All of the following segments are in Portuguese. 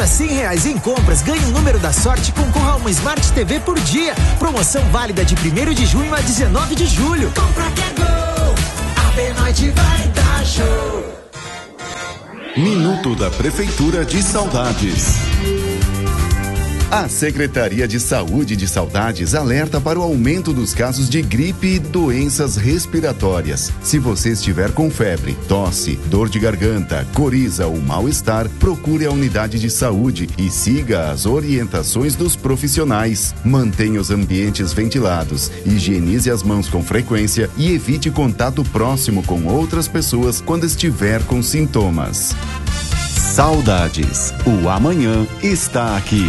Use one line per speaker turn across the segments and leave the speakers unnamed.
cada R$100 em compras, ganhe um número da sorte e concorra a uma Smart TV por dia. Promoção válida de 1º de junho a 19 de julho. Compra que é gol, a Benoite vai dar show.
Minuto da Prefeitura de Saudades. A Secretaria de Saúde de Saudades alerta para o aumento dos casos de gripe e doenças respiratórias. Se você estiver com febre, tosse, dor de garganta, coriza ou mal-estar, procure a unidade de saúde e siga as orientações dos profissionais. Mantenha os ambientes ventilados, higienize as mãos com frequência e evite contato próximo com outras pessoas quando estiver com sintomas. Saudades. O amanhã está aqui.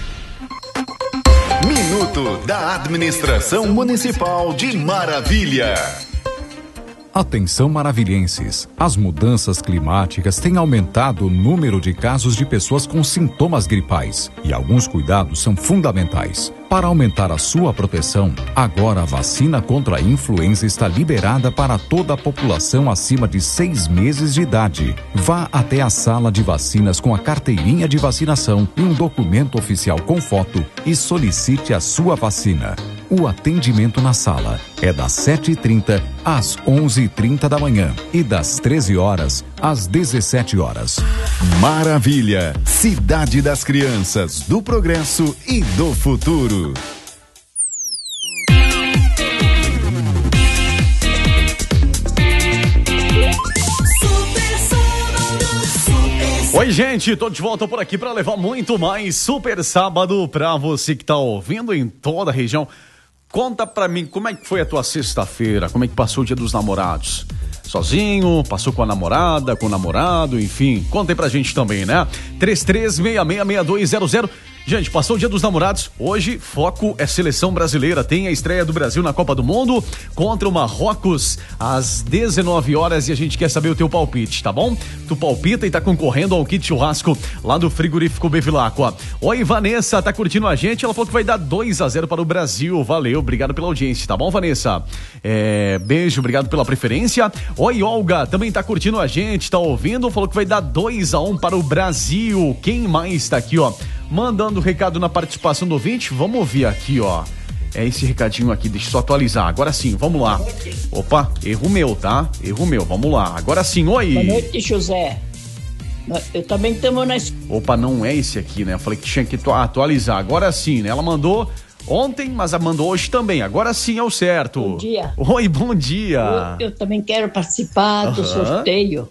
Minuto da Administração Municipal de Maravilha.
Atenção maravilhenses, as mudanças climáticas têm aumentado o número de casos de pessoas com sintomas gripais e alguns cuidados são fundamentais. Para aumentar a sua proteção, agora a vacina contra a influenza está liberada para toda a população acima de 6 meses de idade. Vá até a sala de vacinas com a carteirinha de vacinação e um documento oficial com foto e solicite a sua vacina. O atendimento na sala é das 7h30 às 11h30 da manhã e das 13 horas às 17 horas.
Maravilha, cidade das crianças, do progresso e do futuro.
Oi, gente, tô de volta por aqui para levar muito mais Super Sábado para você que tá ouvindo em toda a região. Conta pra mim, como é que foi a tua sexta-feira? Como é que passou o Dia dos Namorados? Sozinho, passou com a namorada, com o namorado, enfim. Conta aí pra gente também, né? 33666200. Gente, passou o Dia dos Namorados. Hoje, foco é seleção brasileira. Tem a estreia do Brasil na Copa do Mundo contra o Marrocos às 19 horas e a gente quer saber o teu palpite, tá bom? Tu palpita e tá concorrendo ao kit churrasco lá do frigorífico Bevilacqua. Oi, Vanessa, tá curtindo a gente? Ela falou que vai dar 2-0 para o Brasil. Valeu, obrigado pela audiência, tá bom, Vanessa? Beijo, obrigado pela preferência. Oi, Olga, também tá curtindo a gente, tá ouvindo? Falou que vai dar 2-1 para o Brasil. Quem mais tá aqui, ó? Mandando recado na participação do ouvinte, vamos ouvir aqui, ó. É esse recadinho aqui, deixa eu só atualizar. Agora sim, vamos lá. Opa, erro meu, tá? Erro meu, vamos lá. Agora sim, oi.
Boa noite, José. Eu também estamos na...
Opa, não é esse aqui, né? Eu falei que tinha que atualizar. Agora sim, né? Ela mandou ontem, mas ela mandou hoje também. Agora sim é o certo.
Bom dia.
Oi, bom dia.
Eu também quero participar do sorteio.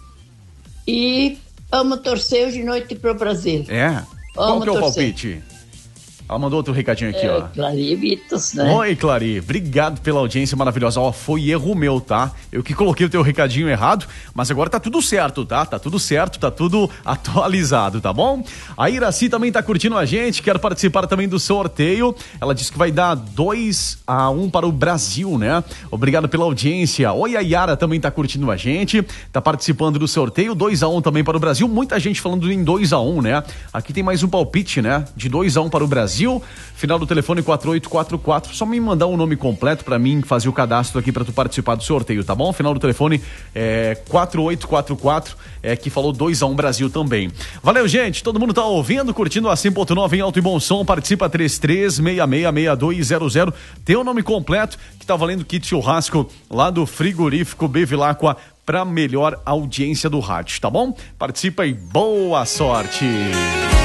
E amo torcer hoje de noite pro Brasil.
Qual que é o palpite? Ela mandou outro recadinho aqui, ó.
Clari Vitos, né?
Oi, Clari. Obrigado pela audiência maravilhosa. Ó, foi erro meu, tá? Eu que coloquei o teu recadinho errado, mas agora tá tudo certo, tá? Tá tudo certo, tá tudo atualizado, tá bom? A Iraci também tá curtindo a gente, quer participar também do sorteio. Ela disse que vai dar 2-1 para o Brasil, né? Obrigado pela audiência. Oi, a Yara também tá curtindo a gente, tá participando do sorteio. 2-1 também para o Brasil. Muita gente falando em 2-1, né? Aqui tem mais um palpite, né? De 2-1 para o Brasil. Final do telefone 4844. Só me mandar o nome completo pra mim fazer o cadastro aqui pra tu participar do sorteio, tá bom? Final do telefone 4844, que falou 2-1 Brasil também. Valeu, gente. Todo mundo tá ouvindo, curtindo a 100.9 em alto e bom som. Participa 33666200. Tem o nome completo que tá valendo kit churrasco lá do frigorífico Bevilacqua pra melhor audiência do rádio, tá bom? Participa e boa sorte.